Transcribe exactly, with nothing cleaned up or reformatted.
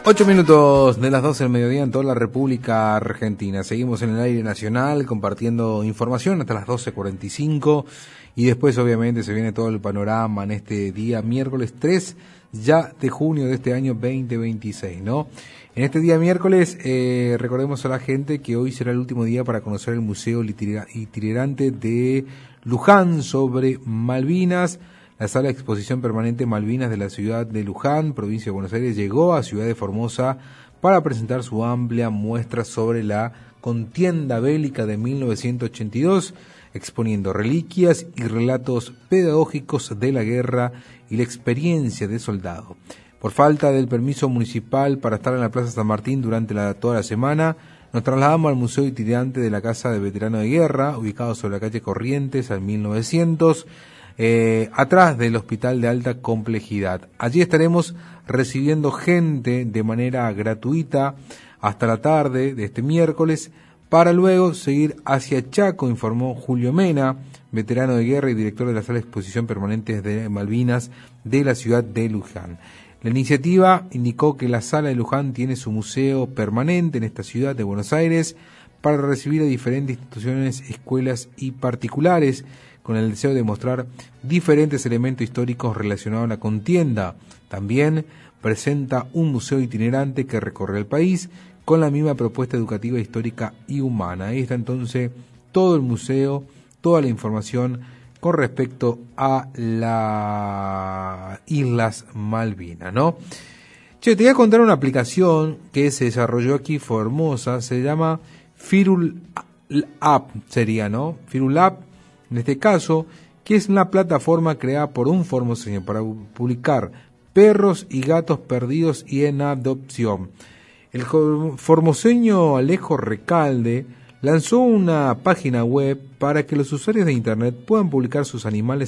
Ocho minutos de las doce del mediodía en toda la República Argentina. Seguimos en el aire nacional compartiendo información hasta las doce cuarenta y cinco y después obviamente se viene todo el panorama en este día miércoles tres ya de junio de este año veinte veintiséis, ¿no? En este día miércoles eh, recordemos a la gente que hoy será el último día para conocer el Museo Itinerante de Luján sobre Malvinas. La sala de exposición permanente Malvinas de la ciudad de Luján, provincia de Buenos Aires, llegó a Ciudad de Formosa para presentar su amplia muestra sobre la contienda bélica de mil novecientos ochenta y dos, exponiendo reliquias y relatos pedagógicos de la guerra y la experiencia de soldado. Por falta del permiso municipal para estar en la Plaza San Martín durante la, toda la semana, nos trasladamos al Museo Itinerante de la Casa de Veterano de Guerra, ubicado sobre la calle Corrientes al mil novecientos, Eh, atrás del Hospital de Alta Complejidad. Allí estaremos recibiendo gente de manera gratuita hasta la tarde de este miércoles, para luego seguir hacia Chaco, informó Julio Mena, veterano de guerra y director de la Sala de Exposición Permanente de Malvinas de la ciudad de Luján. La iniciativa indicó que la Sala de Luján tiene su museo permanente en esta ciudad de Buenos Aires para recibir a diferentes instituciones, escuelas y particulares, con el deseo de mostrar diferentes elementos históricos relacionados a la contienda. También presenta un museo itinerante que recorre el país con la misma propuesta educativa, histórica y humana. Ahí está entonces todo el museo, toda la información con respecto a las Islas Malvinas, ¿no? Che, te voy a contar una aplicación que se desarrolló aquí en Formosa, se llama Firul App, sería, ¿no? Firul App, en este caso, que es una plataforma creada por un formoseño para publicar perros y gatos perdidos y en adopción. El formoseño Alejo Recalde lanzó una página web para que los usuarios de internet puedan publicar sus animales